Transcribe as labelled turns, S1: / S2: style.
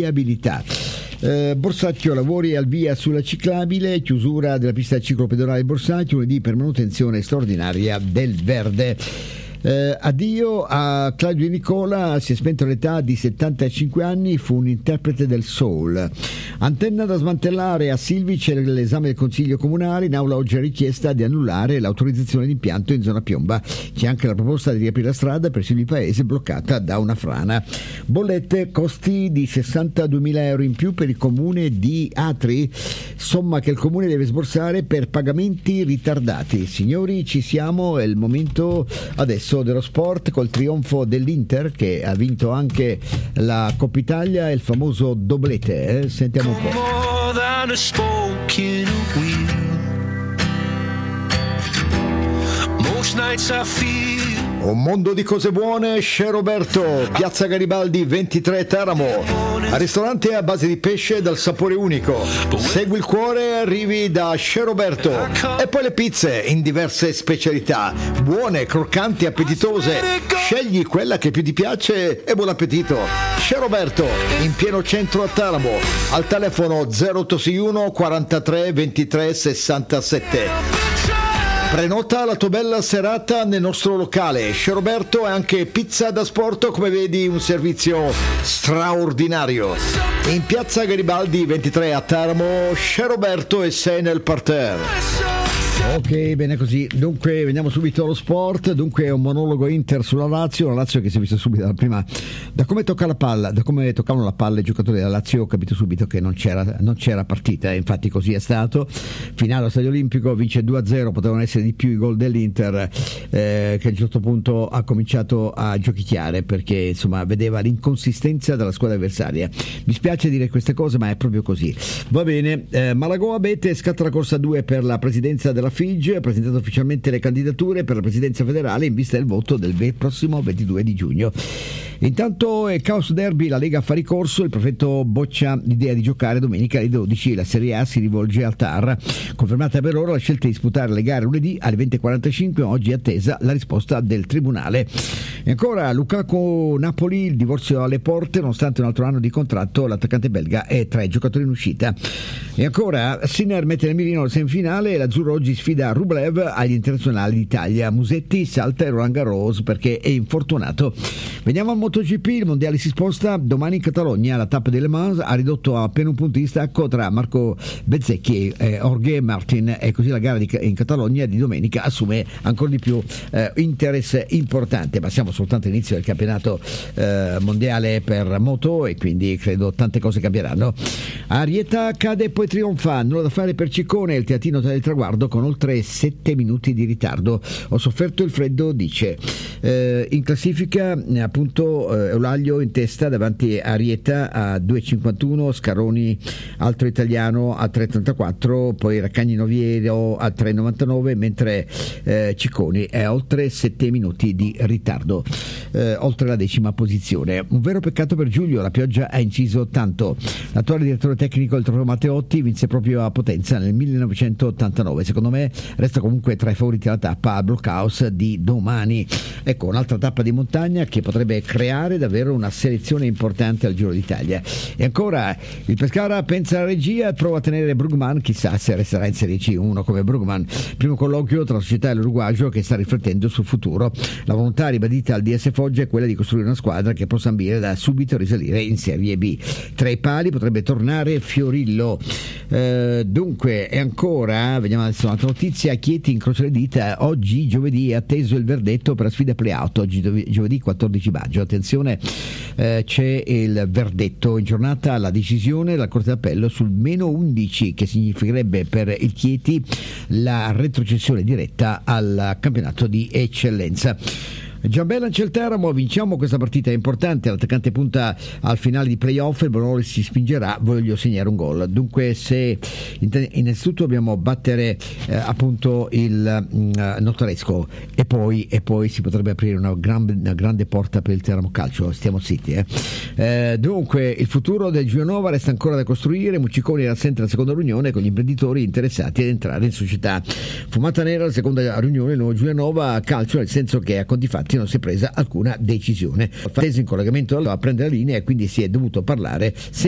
S1: viabilità. Borsacchio, lavori al via sulla ciclabile, chiusura della pista ciclopedonale Borsacchio, lunedì per manutenzione straordinaria del verde. Addio a Claudio Nicola, si è spento all'età di 75 anni, fu un interprete del soul. Antenna da smantellare a Silvi, c'è l'esame del Consiglio Comunale, in aula oggi è richiesta di annullare l'autorizzazione di impianto in zona Piomba, c'è anche la proposta di riaprire la strada per Silvi Paese bloccata da una frana. Bollette, costi di 62.000 euro in più per il comune di Atri, somma che il comune deve sborsare per pagamenti ritardati. Signori, ci siamo, è il momento adesso dello sport col trionfo dell'Inter che ha vinto anche la Coppa Italia e il famoso doblete. Sentiamo un po'. Un mondo di cose buone, Chez Roberto, Piazza Garibaldi 23 Teramo, ristorante a base di pesce dal sapore unico. Segui il cuore, arrivi da Chez Roberto. E poi le pizze in diverse specialità, buone, croccanti, appetitose. Scegli quella che più ti piace e buon appetito. Chez Roberto, in pieno centro a Teramo, al telefono 0861 43 23 67. Prenota la tua bella serata nel nostro locale. Chez Roberto è anche pizza da sport, come vedi un servizio straordinario. In piazza Garibaldi 23 a Teramo, Chez Roberto e sei nel parterre. Ok, bene così. Dunque veniamo subito allo sport. Dunque un monologo Inter sulla Lazio, una Lazio che si è vista subito dalla prima, da come tocca la palla, da come toccavano la palla i giocatori della Lazio, ho capito subito che non c'era partita, infatti così è stato. Finale allo Stadio Olimpico, vince 2-0, potevano essere di più i gol dell'Inter, che a un certo punto ha cominciato a giochicchiare perché insomma vedeva l'inconsistenza della squadra avversaria. Mi spiace dire queste cose, ma è proprio così. Va bene, Malagò Abete, scatta la corsa 2 per la presidenza della FIGE, ha presentato ufficialmente le candidature per la presidenza federale in vista del voto del prossimo 22 di giugno. Intanto è caos derby, la Lega fa ricorso, il prefetto boccia l'idea di giocare domenica alle 12, la Serie A si rivolge al TAR, confermata per ora la scelta di disputare le gare lunedì alle 20.45, oggi è attesa la risposta del tribunale. E ancora Lukaku Napoli, il divorzio alle porte, nonostante un altro anno di contratto l'attaccante belga è tra i giocatori in uscita. E ancora Sinner mette nel mirino la semifinale, l'azzurro oggi sfida Rublev agli internazionali d'Italia, Musetti salta il Roland Garros perché è infortunato. Veniamo al MotoGP, il mondiale si sposta domani in Catalogna, la tappa di Le Mans ha ridotto a appena un punto di stacco tra Marco Bezzecchi e Jorge Martin, e così la gara in Catalogna di domenica assume ancora di più interesse importante, ma siamo soltanto all'inizio del campionato mondiale per moto e quindi credo tante cose cambieranno. Arieta cade e poi trionfa, nulla da fare per Ciccone, il teatino del traguardo con oltre 7 minuti di ritardo. Ho sofferto il freddo, dice. In classifica appunto Eulaglio in testa davanti a Arieta a 2,51, Scaroni altro italiano a 3,34, poi Raccagni Noviero a 3,99, mentre Cicconi è a oltre 7 minuti di ritardo, oltre la 10ª posizione. Un vero peccato per Giulio, la pioggia ha inciso tanto. L'attuale direttore tecnico del Trofeo Matteotti vinse proprio a Potenza nel 1989, secondo me resta comunque tra i favoriti alla tappa a Blockhouse di domani. Ecco, un'altra tappa di montagna che potrebbe creare davvero una selezione importante al Giro d'Italia. E ancora il Pescara pensa alla regia e prova a tenere Brugman, chissà se resterà in Serie C uno come Brugman. Primo colloquio tra la società e l'uruguagio che sta riflettendo sul futuro. La volontà ribadita al DS Foggia è quella di costruire una squadra che possa ambire da subito risalire in Serie B. Tra i pali potrebbe tornare Fiorillo. Dunque, e ancora vediamo adesso un'altra notizia. Chieti incrocia le dita, oggi giovedì è atteso il verdetto per la sfida play-out, oggi giovedì 14 maggio. Attenzione, c'è il verdetto in giornata, la decisione della Corte d'Appello sul -11, che significherebbe per il Chieti la retrocessione diretta al campionato di eccellenza. Giambella c'è il Teramo, vinciamo questa partita, è importante, l'attaccante punta al finale di playoff, il Bonoli si spingerà, voglio segnare un gol. Dunque se innanzitutto dobbiamo battere appunto il Notaresco e poi si potrebbe aprire una grande porta per il Teramo Calcio, stiamo zitti. Dunque il futuro del Giulianova resta ancora da costruire, Mucciconi era assente alla seconda riunione con gli imprenditori interessati ad entrare in società. Fumata nera la seconda riunione, il nuovo Giulianova Calcio, nel senso che a conti fatti non si è presa alcuna decisione. Teso in collegamento a prendere la linea e quindi si è dovuto parlare